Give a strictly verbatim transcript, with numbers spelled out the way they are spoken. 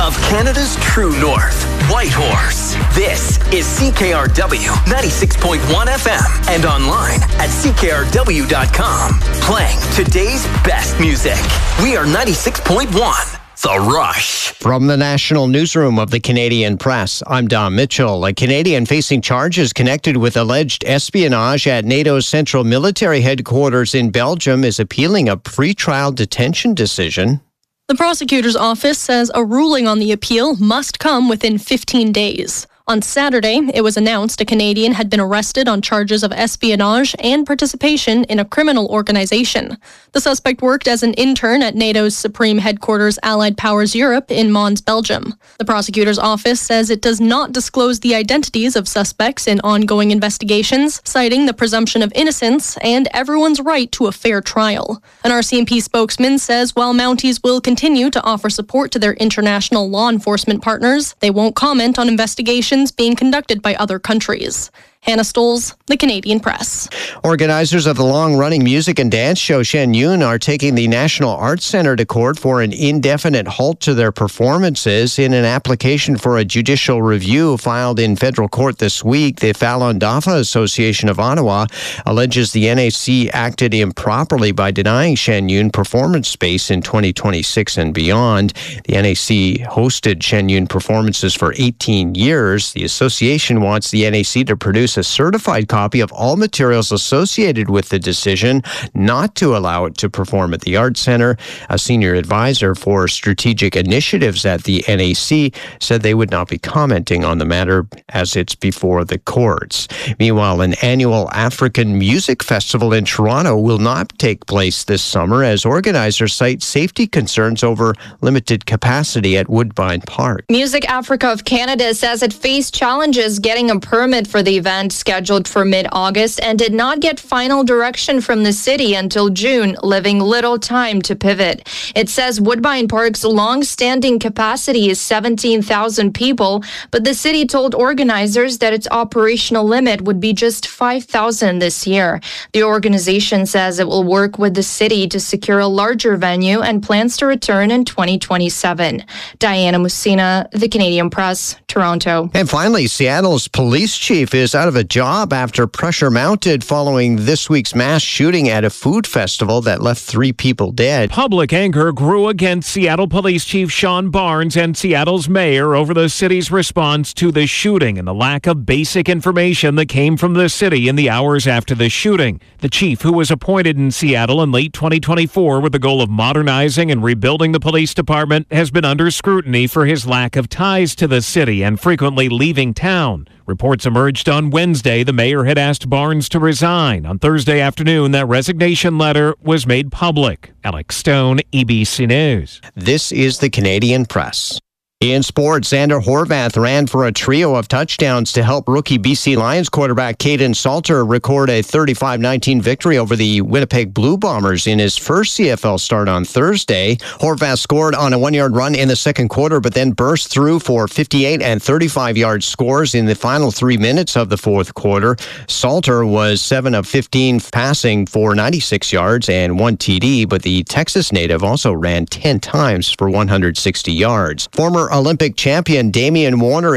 of Canada's true north, Whitehorse. This is C K R W ninety-six point one F M and online at C K R W dot com. Playing today's best music. We are ninety-six point one. The Rush. From the National Newsroom of the Canadian Press, I'm Don Mitchell. A Canadian facing charges connected with alleged espionage at NATO's Central Military Headquarters in Belgium is appealing a pre-trial detention decision. The prosecutor's office says a ruling on the appeal must come within fifteen days. On Saturday, it was announced a Canadian had been arrested on charges of espionage and participation in a criminal organization. The suspect worked as an intern at NATO's Supreme Headquarters Allied Powers Europe in Mons, Belgium. The prosecutor's office says it does not disclose the identities of suspects in ongoing investigations, citing the presumption of innocence and everyone's right to a fair trial. An R C M P spokesman says while Mounties will continue to offer support to their international law enforcement partners, they won't comment on investigations being conducted by other countries. Hannah Stoles, The Canadian Press. Organizers of the long-running music and dance show Shen Yun are taking the National Arts Centre to court for an indefinite halt to their performances. In an application for a judicial review filed in federal court this week, the Falun Dafa Association of Ottawa alleges the N A C acted improperly by denying Shen Yun performance space in twenty twenty-six and beyond. The N A C hosted Shen Yun performances for eighteen years. The association wants the N A C to produce a certified copy of all materials associated with the decision not to allow it to perform at the Arts Centre. A senior advisor for strategic initiatives at the N A C said they would not be commenting on the matter as it's before the courts. Meanwhile, an annual African music festival in Toronto will not take place this summer as organizers cite safety concerns over limited capacity at Woodbine Park. Music Africa of Canada says it faced challenges getting a permit for the event scheduled for mid-August and did not get final direction from the city until June, leaving little time to pivot. It says Woodbine Park's long-standing capacity is seventeen thousand people, but the city told organizers that its operational limit would be just five thousand this year. The organization says it will work with the city to secure a larger venue and plans to return in twenty twenty-seven. Diana Musina, The Canadian Press, Toronto. And finally, Seattle's police chief is out of a job after pressure mounted following this week's mass shooting at a food festival that left three people dead. Public anger grew against Seattle Police Chief Sean Barnes and Seattle's mayor over the city's response to the shooting and the lack of basic information that came from the city in the hours after the shooting. The chief, who was appointed in Seattle in late twenty twenty-four with the goal of modernizing and rebuilding the police department, has been under scrutiny for his lack of ties to the city and frequently leaving town. Reports emerged on Wednesday the mayor had asked Barnes to resign. On Thursday afternoon, that resignation letter was made public. Alex Stone, E B C News. This is the Canadian Press. In sports, Xander Horvath ran for a trio of touchdowns to help rookie B C Lions quarterback Caden Salter record a thirty-five nineteen victory over the Winnipeg Blue Bombers in his first C F L start on Thursday. Horvath scored on a one-yard run in the second quarter, but then burst through for fifty-eight and thirty-five-yard scores in the final three minutes of the fourth quarter. Salter was seven of fifteen passing for ninety-six yards and one T D, but the Texas native also ran ten times for one hundred sixty yards. Former Olympic champion Damian Warner